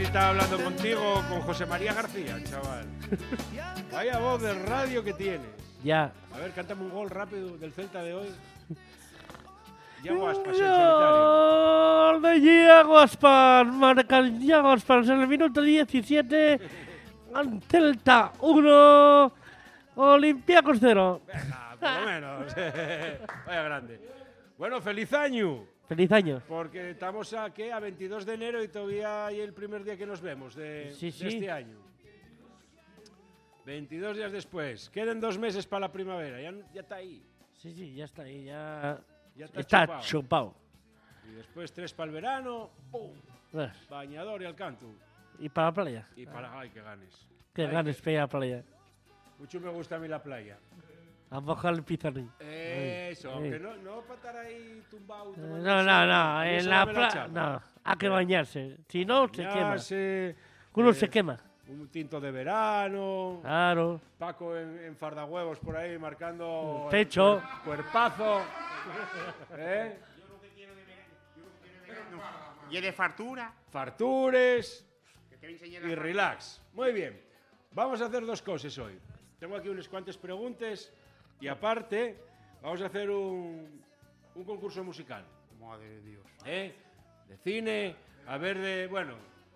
Estaba hablando contigo con José María García, chaval. Vaya voz de radio que tienes. Ya. A ver, cántame un gol rápido del Celta de hoy. Iago Aspas, en solitario. Gol de Iago Aspas. Marca Iago Aspas en el minuto 17. Celta 1. Olympiacos 0. Venga, por lo menos. Vaya grande. Bueno, feliz año. Feliz año. Porque estamos a 22 de enero y todavía hay el primer día que nos vemos de este año. 22 días después. Quedan 2 meses para la primavera. Ya está ahí. Sí, ya está ahí. Ya está chupado. Y después 3 para el verano. ¡Pum! Bañador y al canto. Y para la playa. Y para... ¡Ay, que ganes! Que ganes para ir a la playa. Mucho me gusta a mí la playa. A mojar el pizarrín. Eso, aunque no para estar ahí tumbado. No, en la playa no, hay que bañarse. Si no, se quema. Uno se quema. Un tinto de verano. Claro. Paco en fardahuevos por ahí marcando pecho. Cuerpazo. ¿Eh? Yo no te quiero de verano. ¿Y de fartura? Fartures. Que te Y relax. Muy bien. Vamos a hacer 2 cosas hoy. Tengo aquí unas cuantas preguntas. Y aparte, vamos a hacer un concurso musical. Madre de Dios. De cine, a ver de... Bueno,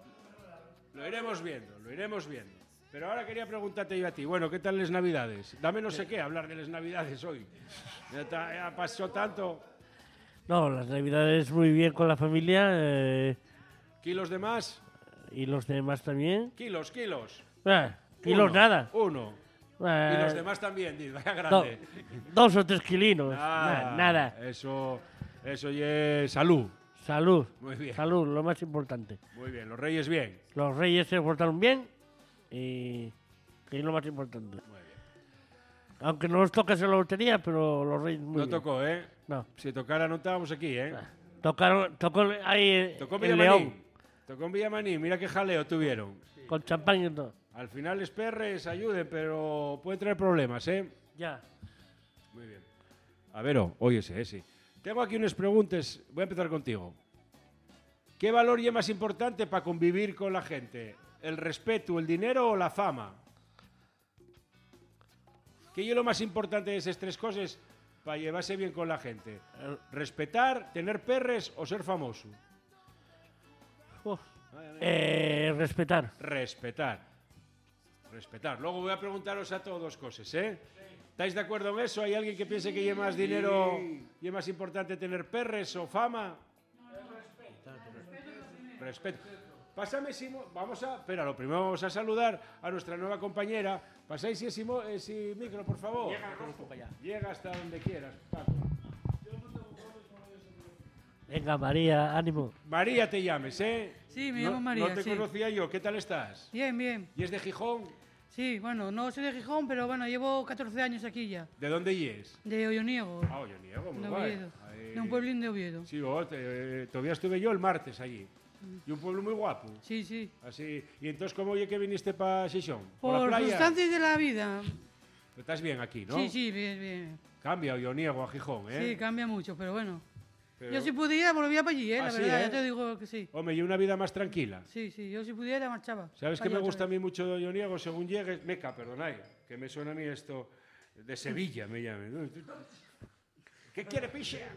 lo iremos viendo. Pero ahora quería preguntarte yo a ti. Bueno, ¿qué tal las Navidades? Dame no sé qué hablar de las Navidades hoy. Ya pasó tanto. No, las Navidades muy bien con la familia. ¿Kilos de más? Y los demás también. Kilos. Kilos Uno, nada. Uno. Y los demás también, vaya grande. 2 o 3 kilinos. Nada. Eso es salud. Salud. Muy bien. Salud, lo más importante. Muy bien, los reyes bien. Los reyes se portaron bien y que es lo más importante. Muy bien. Aunque no nos tocase la lotería, pero los reyes muy bien. No tocó, ¿eh? No. Si tocara no estábamos aquí, ¿eh? Tocó ahí Tocó en León. Tocó en Villamaní, mira qué jaleo tuvieron. Con champán y todo. Al final los perres ayuden, pero pueden traer problemas, ¿eh? Ya. Muy bien. A ver, óyese, sí. Tengo aquí unas preguntas. Voy a empezar contigo. ¿Qué valor es más importante para convivir con la gente? ¿El respeto, el dinero o la fama? ¿Qué es lo más importante de esas 3 cosas para llevarse bien con la gente? ¿Respetar, tener perres o ser famoso? Respetar. Respetar. Luego voy a preguntaros a todos 2 cosas, ¿eh? ¿Estáis de acuerdo en eso? ¿Hay alguien que piense que lleva más dinero y es más importante tener perres o fama? Respeto. Pásame, Simón. Espera, lo primero vamos a saludar a nuestra nueva compañera. Pasáis ese micro, por favor. Llega hasta donde quieras, Paco. Venga, María, ánimo. María te llames, ¿eh? Sí, me llamo María. No te conocía yo. ¿Qué tal estás? Bien. ¿Y es de Gijón? Sí, bueno, no soy de Gijón, pero bueno, llevo 14 años aquí ya. ¿De dónde es? De Olloniego. Ah, Olloniego, muy de guay. Oviedo. De un pueblín de Oviedo. Sí, todavía estuve yo el martes allí. Y un pueblo muy guapo. Sí. Así. ¿Y entonces cómo oye que viniste para Xixón? Por la playa. circunstancias de la vida. Pero estás bien aquí, ¿no? Sí, bien. Cambia Olloniego a Gijón, ¿eh? Sí, cambia mucho, pero bueno. Pero... Yo si pudiera volvía para allí, la sí, verdad, ya te digo que sí. Hombre, y una vida más tranquila. Sí, yo si pudiera marchaba. ¿Sabes qué me gusta a mí mucho de Olloniego? Según llegues... Meca, perdonad, que me suena a mí esto... De Sevilla me llamen. ¿Qué quiere, piche?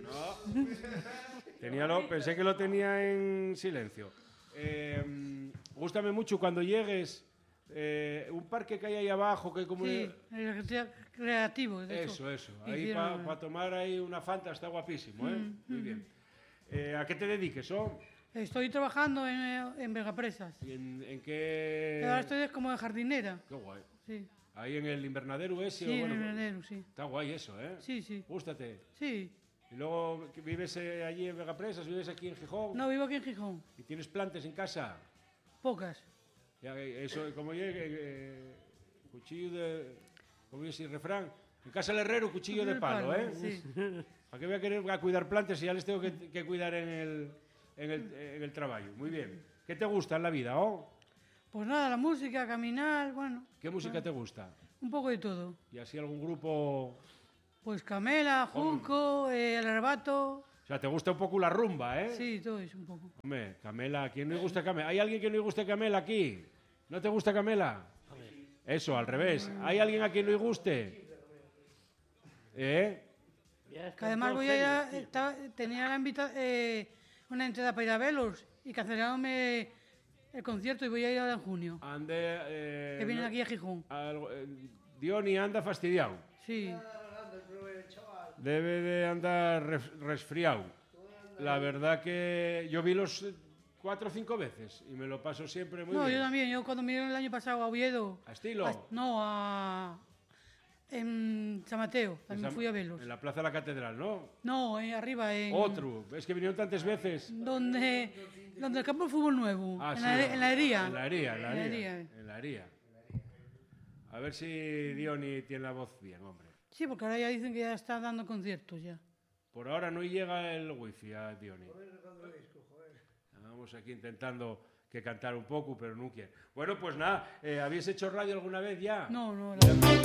No. Pensé que lo tenía en silencio. Gústame mucho cuando llegues... un parque que hay ahí abajo que como... Sí, creativo. Eso. Ahí para tomar ahí una Fanta está guapísimo, ¿eh? Muy bien. ¿A qué te dediques, Estoy trabajando en Vegapresas. ¿Y en qué...? Ahora estoy como de jardinera. Qué guay. Sí. Ahí en el invernadero ese. Sí, en el invernadero, sí. Está guay eso, ¿eh? Sí. Gústate. Sí. ¿Y luego vives allí en Vegapresas? ¿Vives aquí en Gijón? No, vivo aquí en Gijón. ¿Y tienes plantas en casa? Pocas. Ya, eso, como cuchillo de... ¿Cómo es el refrán? En casa del herrero, cuchillo de palo, ¿eh? Sí. ¿Para qué voy a querer cuidar plantas si ya les tengo que cuidar en el trabajo? Muy bien. ¿Qué te gusta en la vida, Pues nada, la música, caminar, bueno. ¿Qué música te gusta? Un poco de todo. ¿Y así algún grupo...? Pues Camela, Junco, El Arrebato. O sea, te gusta un poco la rumba, ¿eh? Sí, todo eso un poco. Hombre, Camela, ¿a quién no le gusta Camela? ¿Hay alguien que no le guste Camela aquí? ¿No te gusta Camela? Eso, al revés. ¿Hay alguien a quien no le guste? ¿Eh? Que además voy a ir tenía una entrada para ir a verlos y cancelaronme el concierto y voy a ir ahora en junio. Ande... Que vienen aquí a Gijón. Diony anda fastidiado. Sí. Debe de andar resfriado. La verdad que yo vi los 4 o 5 veces y me lo paso siempre muy No, bien. yo también. Yo cuando me dieron el año pasado a Oviedo. ¿A Estilo? En San Mateo. También fui a verlos. En la Plaza de la Catedral, ¿no? No, arriba en... Otro. Es que vinieron tantas veces. Donde el campo de fútbol nuevo. Ah, en, sí. en la hería. En la hería, en la En la hería. hería. En la hería. A ver si Diony tiene la voz bien, hombre. Sí, porque ahora ya dicen que ya está dando conciertos ya. Por ahora no llega el wifi a Diony. Vamos aquí intentando que cantar un poco, pero no quiere. Bueno, pues nada, ¿habéis hecho radio alguna vez ya? No, no. Ya-